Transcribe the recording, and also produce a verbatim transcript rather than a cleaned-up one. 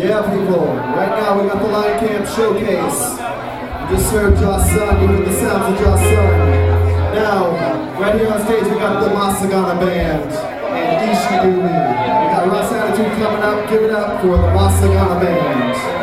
Yeah, people, right now we got the Lion Camp Showcase. You just heard Joss Sun, you heard the sounds of Joss Sun. Now, right here on stage we got the Masagana Band and Ishidumi. We got Ross Attitude coming up, give it up for the Masagana Band.